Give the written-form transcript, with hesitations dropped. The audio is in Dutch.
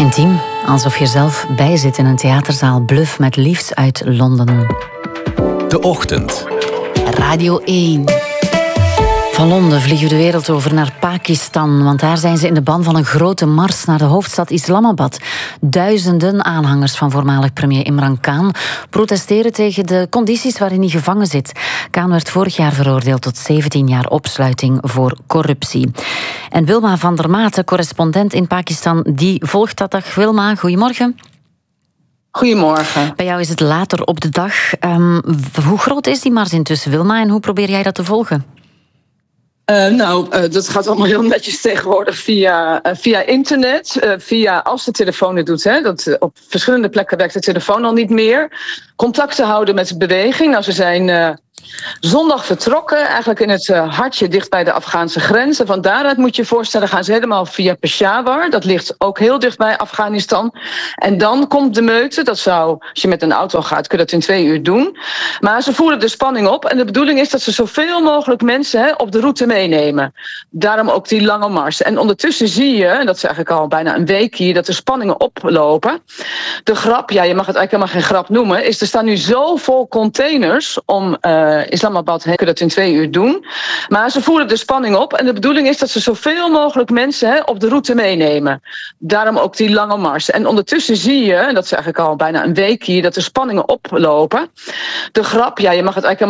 Intiem, alsof je zelf bijzit in een theaterzaal. Bluff met liefst uit Londen. De Ochtend. Radio 1. Van Londen vliegen we de wereld over naar Pakistan, want daar zijn ze in de ban van een grote mars naar de hoofdstad Islamabad. Duizenden aanhangers van voormalig premier Imran Khan protesteren tegen de condities waarin hij gevangen zit. Khan werd vorig jaar veroordeeld tot 17 jaar opsluiting voor corruptie. En Wilma van der Maten, correspondent in Pakistan, die volgt dat. Dag Wilma, goedemorgen. Goedemorgen. Bij jou is het later op de dag. Hoe groot is die mars intussen, Wilma, en hoe probeer jij dat te volgen? Dat gaat allemaal heel netjes tegenwoordig via internet. Als de telefoon het doet. Op verschillende plekken werkt de telefoon al niet meer. Contacten houden met de beweging. Nou, ze zijn zondag vertrokken. Eigenlijk in het hartje dicht bij de Afghaanse grens. En van daaruit moet je je voorstellen, gaan ze helemaal via Peshawar. Dat ligt ook heel dicht bij Afghanistan. En dan komt de meute. Dat zou, als je met een auto gaat, kun je dat in 2 uur doen. Maar ze voeren de spanning op. En de bedoeling is dat ze zoveel mogelijk mensen op de route meenemen. Daarom ook die lange mars. En ondertussen zie je, en dat is eigenlijk al bijna een week hier, dat de spanningen oplopen. De grap, je mag het eigenlijk helemaal geen grap noemen, is er staan nu zo vol containers om Islamabad heen, kun je dat in 2 uur doen. Maar ze voeren de spanning op. En de bedoeling is dat ze zoveel mogelijk mensen op de route meenemen. Daarom ook die lange mars. En ondertussen zie je, en dat is eigenlijk al bijna een week hier, dat de spanningen oplopen. De grap, je mag het eigenlijk helemaal